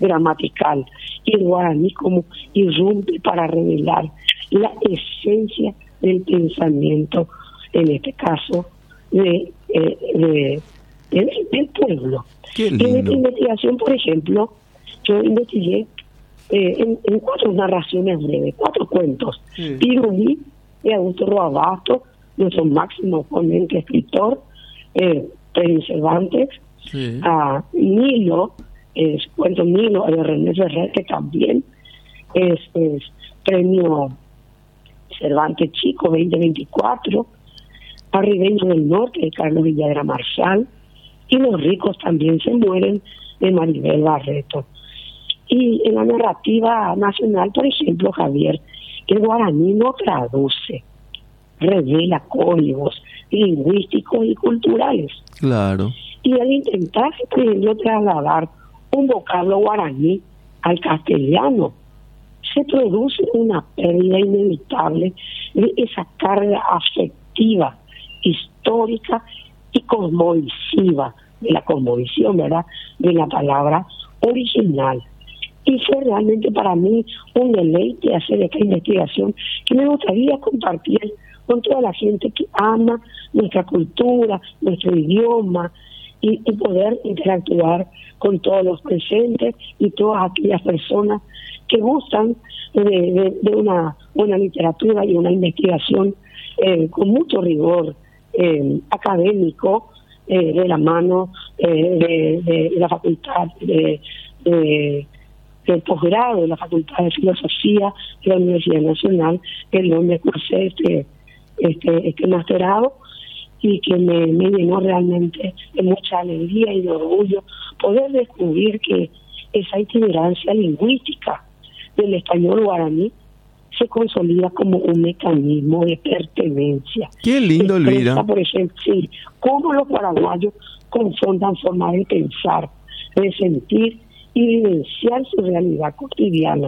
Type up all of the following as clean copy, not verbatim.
gramatical, y el guaraní como irrumpe para revelar la esencia del pensamiento, en este caso, del pueblo. Qué En lindo. esta investigación, por ejemplo, yo investigué en 4 narraciones breves, 4 cuentos. Sí. Pirulí, de Augusto Roabasto, nuestro máximo exponente escritor, Premio Cervantes, Sí. a Nilo, cuento Nilo, de René Ferrer, que también es Premio Cervantes Chico 2024, a Ribeño del Norte, de Carlos Villadra Marshall, y Los ricos también se mueren, de Maribel Barreto. Y en la narrativa nacional, por ejemplo, Javier, el guaraní no traduce, revela códigos lingüísticos y culturales. Claro. Y al intentar, por ejemplo, trasladar un vocablo guaraní al castellano, se produce una pérdida inevitable de esa carga afectiva, histórica y cosmovisiva, de la cosmovisión, ¿verdad?, de la palabra original. Y fue realmente para mí un deleite hacer esta investigación que me gustaría compartir con toda la gente que ama nuestra cultura, nuestro idioma, y poder interactuar con todos los presentes y todas aquellas personas que gustan de una buena literatura y una investigación con mucho rigor académico, de la mano de la facultad del posgrado de la Facultad de Filosofía de la Universidad Nacional, en donde cursé este masterado, y que me llenó realmente de mucha alegría y de orgullo poder descubrir que esa itinerancia lingüística del español guaraní se consolida como un mecanismo de pertenencia. Qué lindo, Elvira. Por ejemplo, sí, cómo los paraguayos confrontan formas de pensar, de sentir y vivenciar su realidad cotidiana.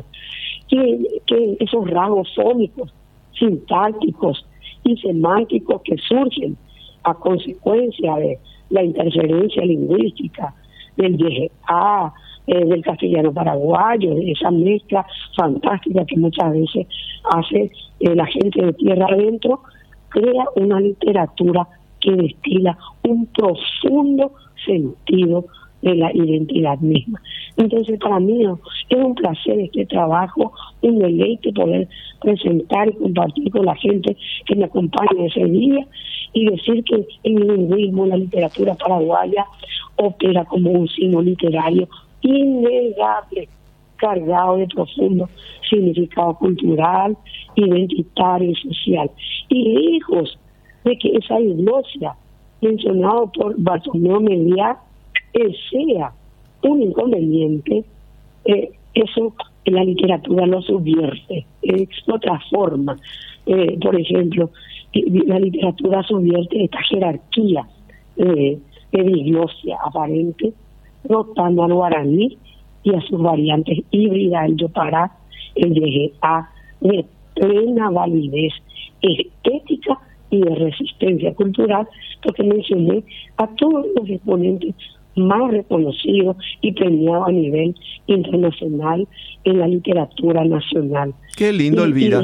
Que esos rasgos fónicos, sintácticos y semánticos que surgen a consecuencia de la interferencia lingüística del YGA, del castellano paraguayo, de esa mezcla fantástica que muchas veces hace la gente de tierra adentro, crea una literatura que destila un profundo sentido de la identidad misma. Entonces, para mí es un placer este trabajo, un deleite poder presentar y compartir con la gente que me acompaña ese día, y decir que el lingüismo, la literatura paraguaya, opera como un signo literario innegable, cargado de profundo significado cultural, identitario y social. Y lejos de que esa diglosia mencionado por Bartolomé Meliá sea un inconveniente, eso en la literatura lo subvierte, lo transforma. Por ejemplo, la literatura subvierte esta jerarquía de diglosia aparente, rotando al guaraní y a sus variantes híbridas, el yopará, el YGA, de plena validez estética y de resistencia cultural, porque mencioné a todos los exponentes más reconocidos y premiados a nivel internacional en la literatura nacional. Qué lindo, Elvira.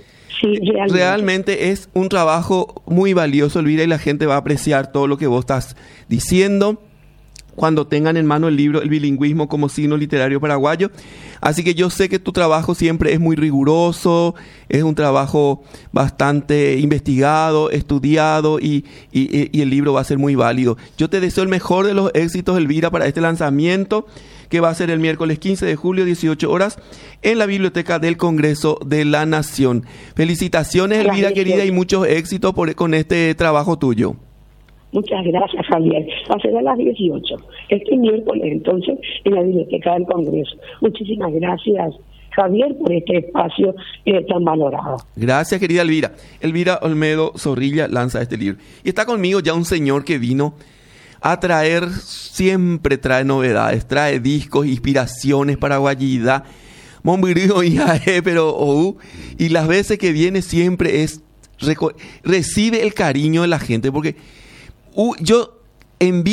Realmente es un trabajo muy valioso, Elvira, y la gente va a apreciar todo lo que vos estás diciendo cuando tengan en mano el libro El bilingüismo como signo literario paraguayo. Así que yo sé que tu trabajo siempre es muy riguroso, es un trabajo bastante investigado, estudiado, y el libro va a ser muy válido. Yo te deseo el mejor de los éxitos, Elvira, para este lanzamiento, que va a ser el miércoles 15 de julio, 18 horas, en la Biblioteca del Congreso de la Nación. Felicitaciones, Elvira, querida, y muchos éxitos con este trabajo tuyo. Muchas gracias, Javier. Va a ser a las 18, este miércoles, entonces, en la Biblioteca del Congreso. Muchísimas gracias, Javier, por este espacio tan valorado. Gracias, querida Elvira. Elvira Olmedo Zorrilla lanza este libro. Y está conmigo ya un señor que vino a traer, siempre trae novedades, trae discos, inspiraciones, paraguayidad, Mombirío y pero y las veces que viene siempre recibe el cariño de la gente, porque yo en vida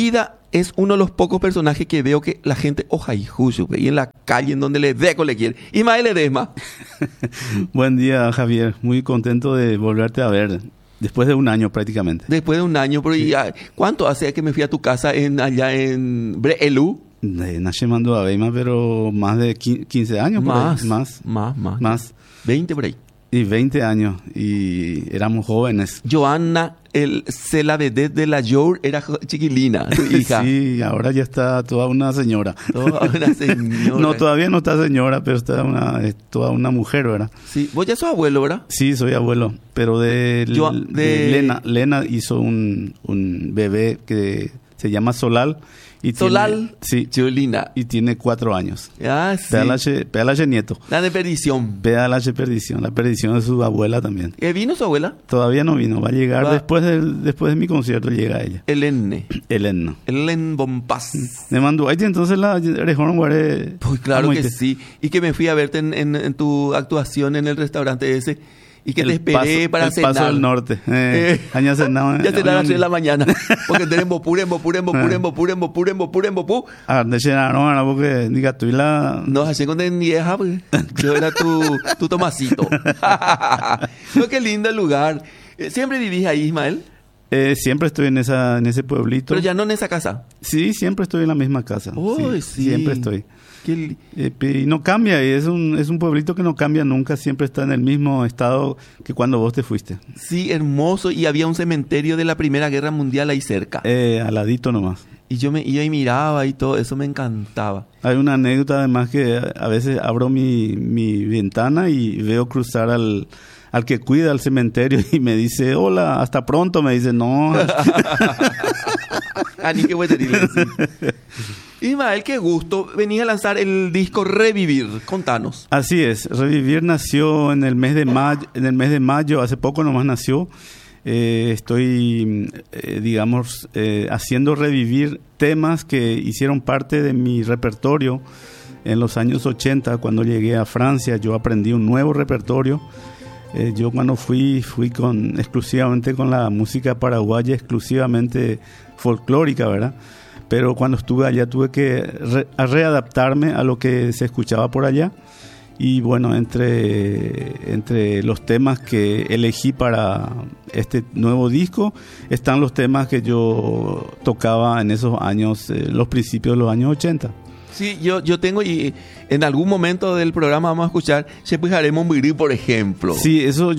es uno de los pocos personajes que veo que la gente, oja y justo, y en la calle en donde le deco le quiere. Ismael Ledesma. Buen día, Javier. Muy contento de volverte a ver. Después de un año prácticamente. Después de un año, pero Sí. ¿Cuánto hace que me fui a tu casa allá en Brelú? Nací mando a Beima, pero más de 15 años. por ahí. Más. 20 por ahí. Y 20 años. Y éramos jóvenes. Johanna, la vedette de la Jour, era chiquilina, tu hija. Sí, ahora ya está toda una señora. Toda una señora. No, todavía no está señora, pero es toda una mujer, ¿verdad? Sí, vos ya sos abuelo, ¿verdad? Sí, soy abuelo, pero de Lena. Lena hizo un bebé que se llama Solal. Y Solal, sí, Chiolina. y tiene 4 años. Ah, sí. Péalache nieto. La de perdición. Péalache perdición. La perdición de su abuela también. ¿Vino su abuela? Todavía no vino. Va a llegar después de mi concierto, llega ella. Elena. Elen Bompas. Me mandó ahí entonces la Rejón Guaré. Pues claro que sí. Y que me fui a verte en tu actuación en el restaurante ese. Y que te esperé para cenar. El Paso del Norte. Ya cenar a las 3 de la mañana. Porque tenemos purembo. Ah, de cenar, no, porque diga tú y la... No, así con mi vieja, pues. Yo era tu Tomasito. No, qué lindo el lugar. ¿Siempre vivís ahí, Ismael? Siempre estoy en ese pueblito. Pero ya no en esa casa. Sí, siempre estoy en la misma casa. Sí. Siempre estoy. Y no cambia, y es un pueblito que no cambia nunca, siempre está en el mismo estado que cuando vos te fuiste. Sí, hermoso, y había un cementerio de la Primera Guerra Mundial ahí cerca. Al ladito nomás. Y yo me iba y miraba y todo, eso me encantaba. Hay una anécdota además que a veces abro mi ventana y veo cruzar al que cuida el cementerio y me dice, hola, hasta pronto, me dice, no. Ni qué bueno decir. Ismael, qué gusto. Venís a lanzar el disco Revivir. Contanos. Así es. Revivir nació en el mes de mayo. Hace poco nomás nació. Estoy, haciendo revivir temas que hicieron parte de mi repertorio en los años 80. Cuando llegué a Francia, yo aprendí un nuevo repertorio. Yo cuando fui exclusivamente con la música paraguaya, exclusivamente folclórica, ¿verdad? Pero cuando estuve allá tuve que readaptarme a lo que se escuchaba por allá. Y bueno, entre los temas que elegí para este nuevo disco están los temas que yo tocaba en esos años, los principios de los años 80. Sí, yo tengo, y en algún momento del programa vamos a escuchar Chepujaremos Muiri, por ejemplo. Sí, eso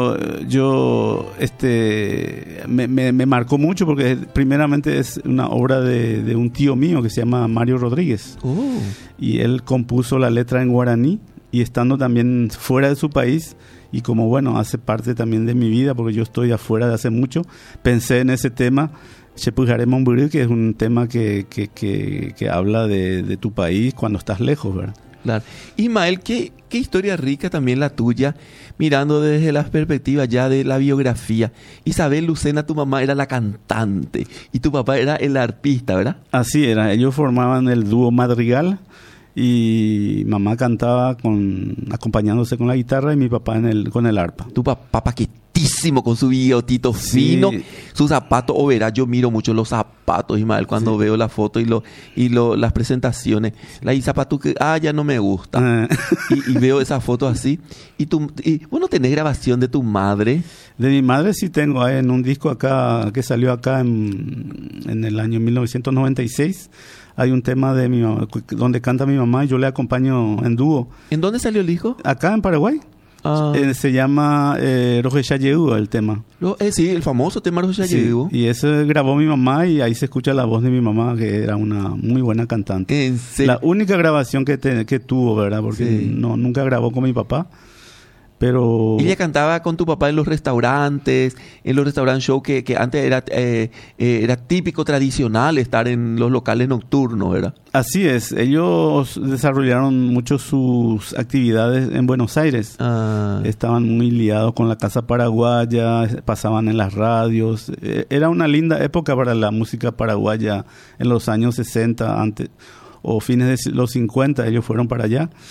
me marcó mucho porque primeramente es una obra de un tío mío que se llama Mario Rodríguez. Y él compuso la letra en guaraní, y estando también fuera de su país, y como bueno, hace parte también de mi vida porque yo estoy afuera de hace mucho, pensé en ese tema, Chepujaremos Muiri, que es un tema que habla de tu país cuando estás lejos, ¿verdad? Claro. Ismael, qué historia rica también la tuya, mirando desde las perspectivas ya de la biografía. Isabel Lucena, tu mamá, era la cantante y tu papá era el arpista, ¿verdad? Así era, ellos formaban el dúo Madrigal y mamá cantaba acompañándose con la guitarra y mi papá con el arpa. Tu papá paquetísimo con su bigotito fino, su zapato, verás, yo miro mucho los zapatos, Ismael, cuando veo la foto y las presentaciones. La zapato que, ya no me gusta. Y veo esa foto así. Y bueno, ¿tenés grabación de tu madre? De mi madre sí tengo, en un disco acá que salió acá en el año 1996. Hay un tema de mi mamá, donde canta mi mamá y yo le acompaño en dúo. ¿En dónde salió el disco? Acá en Paraguay. Se llama Rojecha Yeu el tema. Sí, el famoso tema Rojecha Yeu. Y eso grabó mi mamá y ahí se escucha la voz de mi mamá, que era una muy buena cantante. ¿En serio? La única grabación que tuvo, ¿verdad? Porque nunca grabó con mi papá. Pero... Y ella cantaba con tu papá en los restaurantes show que antes era típico, tradicional estar en los locales nocturnos, ¿verdad? Así es, ellos desarrollaron mucho sus actividades en Buenos Aires. Estaban muy liados con la Casa Paraguaya, pasaban en las radios. Era una linda época para la música paraguaya en los años 60 o fines de los 50, ellos fueron para allá.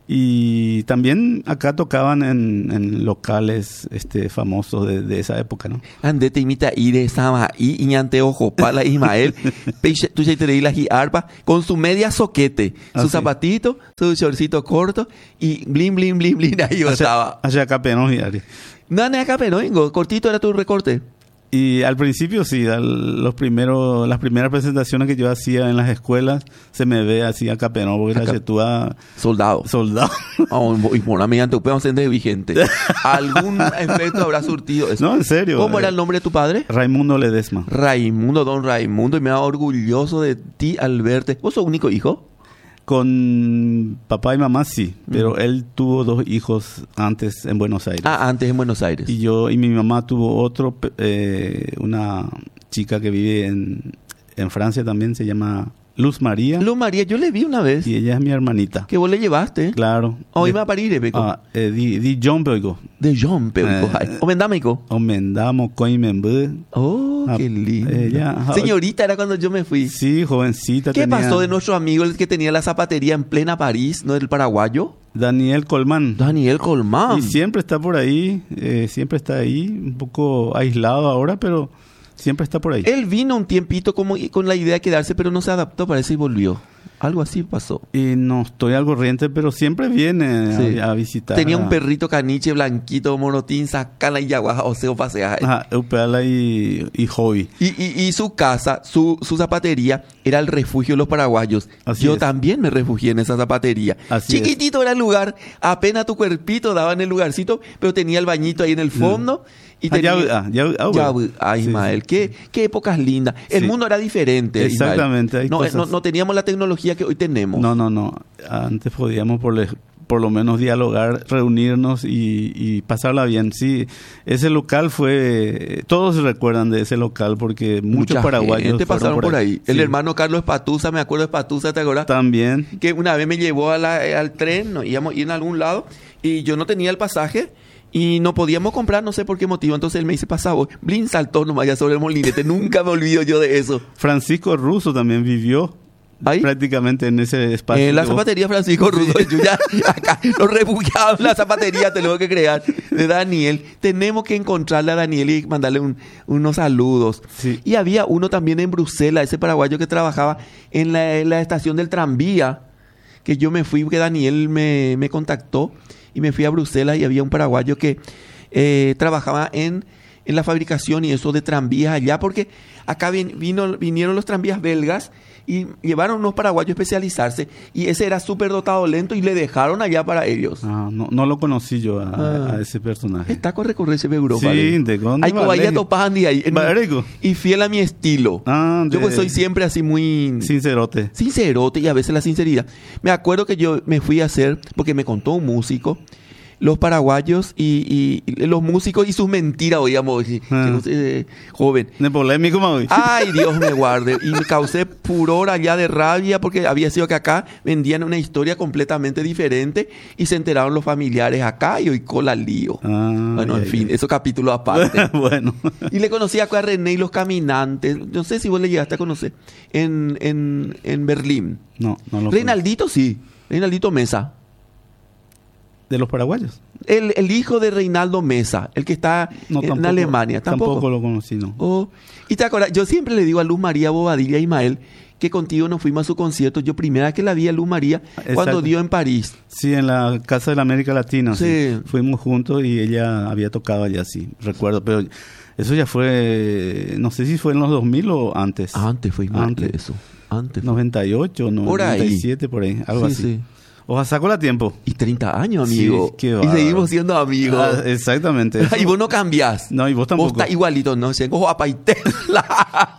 Y también acá tocaban en locales famosos de esa época, ¿no? Ande te imita ire sama y iñante ojo pala Ismael, tú ya te la arpa con su media soquete, su zapatito, su shortcito corto y blin blin blin blin ahí yo estaba. Allá acá penó y Ari. No, acá pero cortito era tu recorte. Y al principio sí, las primeras presentaciones que yo hacía en las escuelas, se me ve así a capenón, porque la chetúa... Soldado. Y por una mediante vamos a ser vigente. ¿Algún efecto habrá surtido eso? No, en serio. ¿Cómo era el nombre de tu padre? Raimundo Ledesma. Don Raimundo. Y me da orgulloso de ti al verte. ¿Vos sos único hijo? Con papá y mamá sí, pero él tuvo 2 hijos antes en Buenos Aires. Antes en Buenos Aires. Y mi mamá tuvo otro, una chica que vive en Francia también, se llama Luz María. Luz María, yo le vi una vez. Y ella es mi hermanita. Que vos le llevaste. Claro. Hoy me va a parir, Peco. Di John Peuco. De John Peuco. Omendámico. Omendamo, Coimembé. Oh, qué lindo. Señorita era cuando yo me fui. Sí, jovencita. ¿Qué pasó de nuestro amigo el que tenía la zapatería en plena París, no el paraguayo? Daniel Colmán. Y siempre está por ahí, siempre está ahí, un poco aislado ahora, pero siempre está por ahí. Él vino un tiempito como con la idea de quedarse, pero no se adaptó, parece, y volvió. Algo así pasó. Y no estoy al corriente, pero siempre viene a visitar. Tenía un perrito caniche blanquito, monotín, sacala y yaguaja, o sea, pasea. Ajá, Upeala y hobby. Y su casa, su zapatería, era el refugio de los paraguayos. Yo también me refugié en esa zapatería. Chiquitito era el lugar, apenas tu cuerpito daba en el lugarcito, pero tenía el bañito ahí en el fondo. Y tenía... Ismael, qué épocas lindas. El mundo era diferente. Exactamente. No teníamos la tecnología que hoy tenemos. No. Antes podíamos por lo menos dialogar, reunirnos y pasarla bien. Sí, ese local todos se recuerdan de ese local porque muchos paraguayos pasaron por ahí. Sí. El hermano Carlos Espatusa, me acuerdo de Espatusa, ¿te acuerdas? También. Que una vez me llevó al tren, íbamos a ir en algún lado y yo no tenía el pasaje. Y no podíamos comprar, no sé por qué motivo. Entonces él me dice, pasa vos. Blin saltó nomás ya sobre el molinete. Nunca me olvido yo de eso. Francisco Russo también vivió ¿ahí? Prácticamente en ese espacio. En la zapatería Francisco Russo. Yo ya acá, los refugiados en la zapatería, te lo tengo que crear. De Daniel. Tenemos que encontrarle a Daniel y mandarle unos saludos. Sí. Y había uno también en Bruselas, ese paraguayo que trabajaba en la estación del tranvía. Que yo me fui, que Daniel me contactó. Y me fui a Bruselas y había un paraguayo que trabajaba en la fabricación y eso de tranvías allá, porque acá vinieron los tranvías belgas y llevaron unos paraguayos a especializarse y ese era súper dotado lento y le dejaron allá para ellos. No lo conocí yo a ese personaje. Está con recorrerse de Europa. Sí, ¿de dónde? Hay cobaya topandi ahí. Y fiel a mi estilo. Yo pues soy siempre así muy... Sincerote y a veces la sinceridad. Me acuerdo que yo me fui a hacer, porque me contó un músico, los paraguayos y los músicos y sus mentiras, oíamos, joven. De polémico, mami. Ay, Dios me guarde. Y me causé furor allá de rabia porque había sido que acá vendían una historia completamente diferente y se enteraron los familiares acá y hoy cola lío. Bueno, en fin, eso capítulo aparte. Bueno. Y le conocí acá a René y los Caminantes. No sé si vos le llegaste a conocer en Berlín. No lo Reinaldito, sí. Reinaldito Mesa. ¿De los paraguayos? El hijo de Reinaldo Mesa, el que está en Alemania. Tampoco lo conocí, ¿no? Y te acuerdas, yo siempre le digo a Luz María Bobadilla y Ismael que contigo nos fuimos a su concierto. Yo primera vez que la vi a Luz María cuando dio en París. Sí, en la Casa de la América Latina. Sí. Fuimos juntos y ella había tocado allá, sí, recuerdo. Pero eso ya fue, no sé si fue en los 2000 o antes. Antes fue eso. Antes. 98, 97, por ahí, algo así. Sí. Ojalá saco la tiempo. Y 30 años, amigo. Sí, qué y seguimos siendo amigos. Exactamente. Eso. Y vos no cambiás. No, y vos tampoco. Vos estás igualito, ¿no? Ojo, apaitela.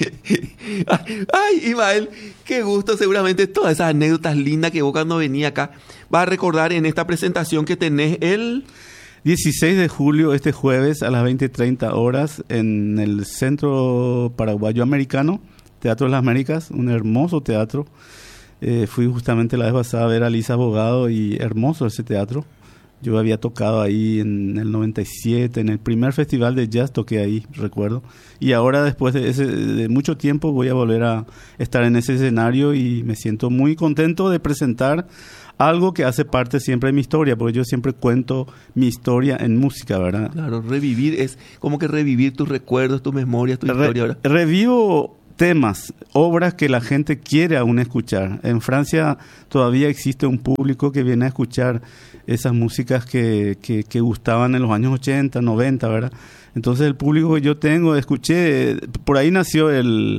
Ay, Ismael, qué gusto. Seguramente todas esas anécdotas lindas que vos cuando venía acá vas a recordar en esta presentación que tenés el 16 de julio, este jueves, a las 20:30 horas, en el Centro Paraguayo Americano, Teatro de las Américas, un hermoso teatro. Fui justamente la vez pasada a ver a Lisa Abogado y hermoso ese teatro. Yo había tocado ahí en el 97, en el primer festival de jazz toqué ahí, recuerdo. Y ahora después de mucho tiempo voy a volver a estar en ese escenario y me siento muy contento de presentar algo que hace parte siempre de mi historia, porque yo siempre cuento mi historia en música, ¿verdad? Claro, revivir es como que revivir tus recuerdos, tus memorias, tu historia, ¿verdad? Revivo temas, obras que la gente quiere aún escuchar. En Francia todavía existe un público que viene a escuchar esas músicas que gustaban en los años 80, 90, ¿verdad? Entonces el público que yo tengo, escuché, por ahí nació el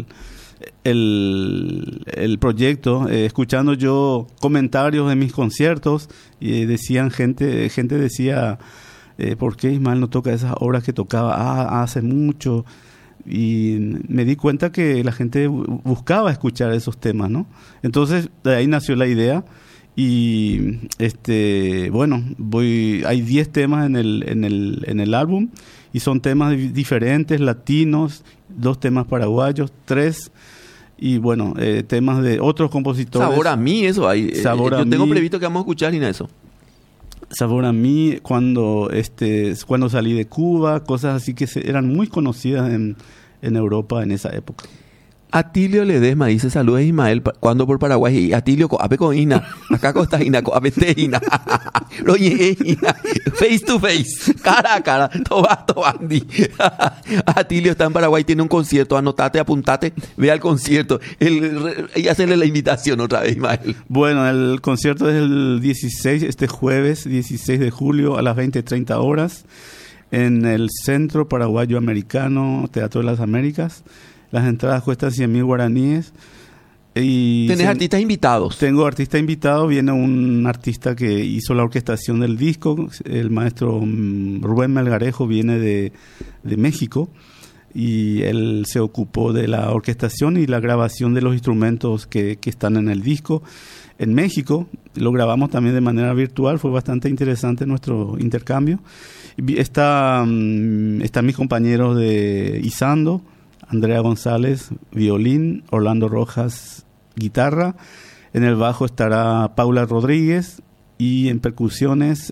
proyecto, escuchando yo comentarios de mis conciertos, y decían gente decía, ¿por qué Ismael no toca esas obras que tocaba hace mucho? Y me di cuenta que la gente buscaba escuchar esos temas, ¿no? Entonces de ahí nació la idea. Y bueno, hay 10 temas en el álbum, y son temas diferentes, latinos, 2 temas paraguayos, 3, y bueno, temas de otros compositores. Sabor a mí, eso hay. Yo tengo previsto que vamos a escuchar y nada eso. Sabor a mí, cuando salí de Cuba, cosas así que eran muy conocidas en Europa en esa época. Atilio Ledesma dice, saludos Ismael, cuando por Paraguay, y Atilio, ape con Ina, acá costa Ina, ape te Ina, oye Ina, face to face, cara a cara, tobandi. Atilio está en Paraguay, tiene un concierto, anotate, apuntate, ve al concierto, y hacerle la invitación otra vez, Ismael. Bueno, el concierto es el 16, este jueves, 16 de julio, a las 20:30 horas, en el Centro Paraguayo Americano, Teatro de las Américas. Las entradas cuestan 100.000 guaraníes. ¿Tenés artistas invitados? Tengo artistas invitados. Viene un artista que hizo la orquestación del disco. El maestro Rubén Melgarejo viene de México. Y él se ocupó de la orquestación y la grabación de los instrumentos que están en el disco. En México lo grabamos también de manera virtual. Fue bastante interesante nuestro intercambio. Están mis compañeros de Izando, Andrea González, violín, Orlando Rojas, guitarra. En el bajo estará Paula Rodríguez, y en percusiones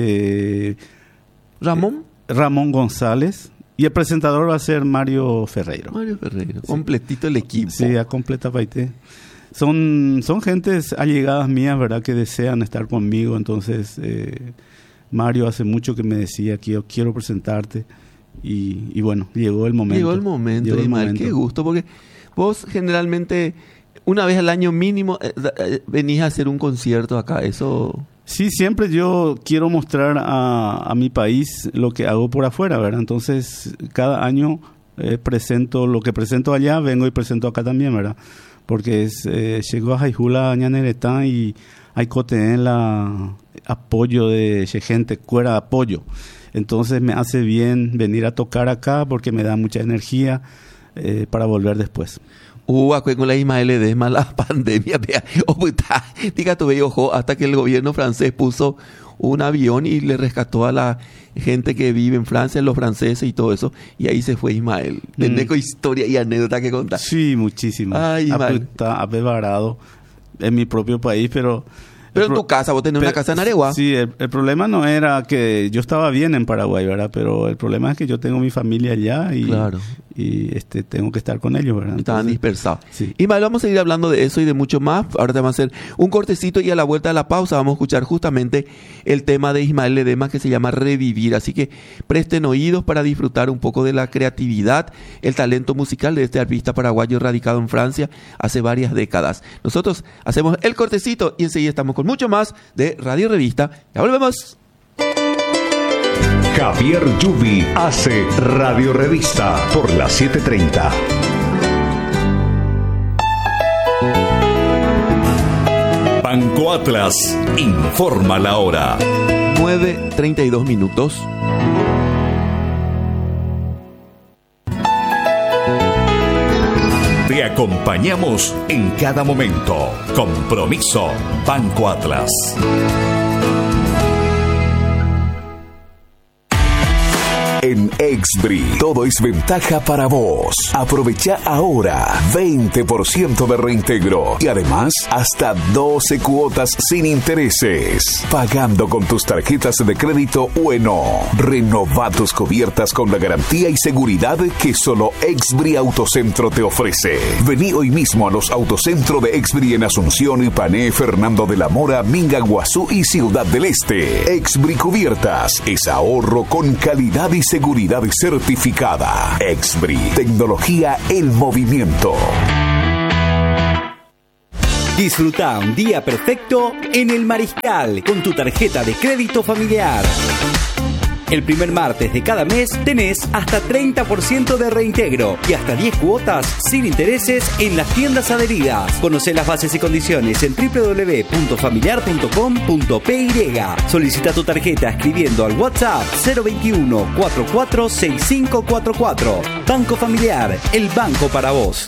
Ramón González, y el presentador va a ser Mario Ferreiro. Sí. Completito el equipo. Sí, a completa paité. Son gentes allegadas mías, ¿verdad?, que desean estar conmigo. Entonces Mario hace mucho que me decía que yo quiero presentarte. Y bueno, llegó el momento. Ismael, qué gusto, porque vos generalmente una vez al año mínimo venís a hacer un concierto acá, eso... Sí, siempre yo quiero mostrar a mi país lo que hago por afuera, ¿verdad? Entonces, cada año presento lo que presento allá, vengo y presento acá también, ¿verdad? Porque llegó a Jaijula, Ñaneretán, y hay cote en la apoyo de gente, cuera apoyo. Entonces me hace bien venir a tocar acá porque me da mucha energía para volver después. Con la Ismael Ledesma, la pandemia, diga tu bello ojo, hasta que el gobierno francés puso un avión y le rescató a la gente que vive en Francia, los franceses y todo eso, y ahí se fue Ismael. Tenés historia y anécdota que contar. Sí, muchísimo. Ay, Ismael. Está varado en mi propio país, pero en tu casa, vos tenés una casa en Areguá. Sí, el problema no era que yo estaba bien en Paraguay, ¿verdad? Pero el problema es que yo tengo mi familia allá y, claro, y tengo que estar con ellos, ¿verdad? Estaban dispersados. Sí. Y mal, vamos a seguir hablando de eso y de mucho más. Ahora te vamos a hacer un cortecito y a la vuelta de la pausa vamos a escuchar justamente el tema de Ismael Ledesma que se llama Revivir. Así que presten oídos para disfrutar un poco de la creatividad, el talento musical de este artista paraguayo radicado en Francia hace varias décadas. Nosotros hacemos el cortecito y enseguida estamos con mucho más de Radio Revista. Ya volvemos. Javier Yubi hace Radio Revista por las 7:30. Banco Atlas informa la hora. 9:32 minutos. Te acompañamos en cada momento. Compromiso Banco Atlas. En Exbri, todo es ventaja para vos. Aprovecha ahora 20% de reintegro y además hasta 12 cuotas sin intereses. Pagando con tus tarjetas de crédito Ueno. Renova tus cubiertas con la garantía y seguridad que solo Exbri Autocentro te ofrece. Vení hoy mismo a los autocentros de Exbri en Asunción, Ipané, Fernando de la Mora, Minga, Guazú y Ciudad del Este. Exbri Cubiertas es ahorro con calidad y seguridad certificada. Exbri, tecnología en movimiento. Disfruta un día perfecto en El Mariscal con tu tarjeta de crédito familiar. El primer martes de cada mes tenés hasta 30% de reintegro y hasta 10 cuotas sin intereses en las tiendas adheridas. Conoce las bases y condiciones en www.familiar.com.py. Solicita tu tarjeta escribiendo al WhatsApp 021 44 6544. Banco Familiar, el banco para vos.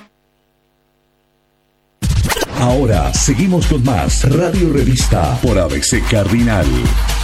Ahora seguimos con más Radio Revista por ABC Cardinal.